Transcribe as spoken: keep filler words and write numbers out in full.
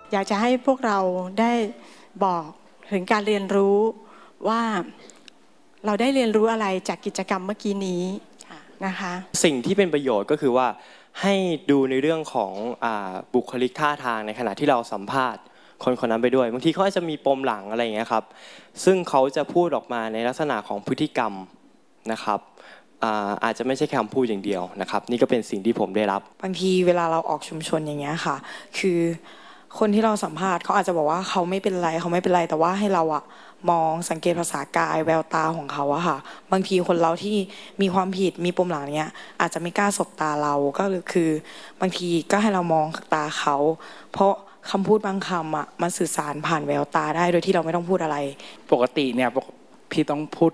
อยากจะให้พวกเราได้บอกถึงการเรียนรู้ว่าเราได้เรียนรู้อะไรจากกิจกรรมเมื่อกี้นี้นะคะสิ่งที่เป็นประโยชน์ก็คือว่าให้ดูในเรื่องของอ่าบุคลิกท่าทางในขณะที่เราสัมภาษณ์คนคนนั้นไปด้วยบางทีเขาอาจจะมีปมหลังอะไรอย่างเงี้ยครับซึ่งเขาจะพูดออกมาในลักษณะของพฤติกรรมนะครับอ่าอาจจะไม่ใช่คำพูดอย่างเดียวนะครับนี่ก็เป็นสิ่งที่ผมได้รับบางทีเวลาเราออกชุมชนอย่างเงี้ยค่ะคือคนที่เราสัมภาษณ์เขาอาจจะบอกว่าเขาไม่เป็นไรเขาไม่เป็นไรแต่ว่าให้เราอะมองสังเกตภาษากายแววตาของเขาอะค่ะบางทีคนเราที่มีความผิดมีปมหลังเนี้ยอาจจะไม่กล้าสบตาเราก็คือบางทีก็ให้เรามองตาเขาเพราะคำพูดบางคำอะมันสื่อสารผ่านแววตาได้โดยที่เราไม่ต้องพูดอะไรปกติเนี่ยพี่ต้องพูด